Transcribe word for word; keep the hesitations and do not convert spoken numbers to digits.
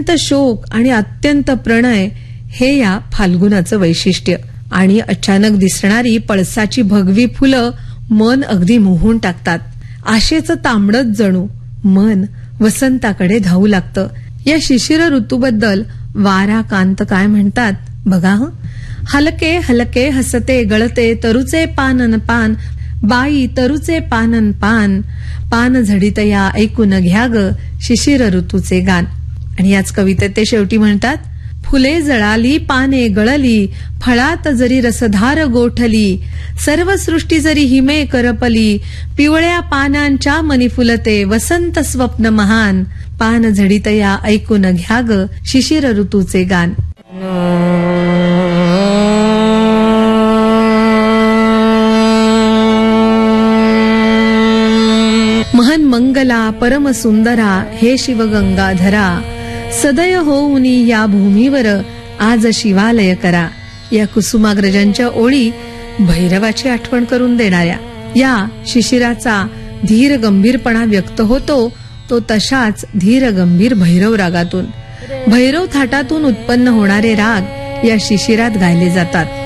अत्यंत शोक आणि अत्यंत प्रणय हे या फाल्गुनाचं वैशिष्ट्य. आणि अचानक दिसणारी पळसाची भगवी फुलं मन अगदी मोहून टाकतात. आशेचं तांबडच जणू मन वसंताकडे धावू लागतं. या शिशिर ऋतूबद्दल वारा कांत काय म्हणतात बघा. हं हलके हलके हसते गळते तरुचे पानन पान, बाई तरुचे पानन पान, पान झडीत या ऐकून घ्या ग शिशिर ऋतूचे गान. आणि याच कवितेत ते शेवटी म्हणतात, फुले जळाली पाने गळली, फळात जरी रसधार गोठली, सर्व सृष्टी जरी हिमे करपली, पिवळ्या पानांच्या मनी फुलते वसंत स्वप्न महान, पान झडीत या ऐकून घ्या ग शिशिर ऋतूचे गान. महन मंगला परम सुंदरा हे शिव गंगाधरा, सदय होऊनी या भूमीवर आज शिवालय करा. या कुसुमाग्रजांच्या ओळी भैरवाची आठवण करून देणाऱ्या. या शिशिराचा धीर गंभीरपणा व्यक्त होतो तो तशाच धीर गंभीर भैरव रागातून. भैरव थाटातून उत्पन्न होणारे राग या शिशिरात गायले जातात.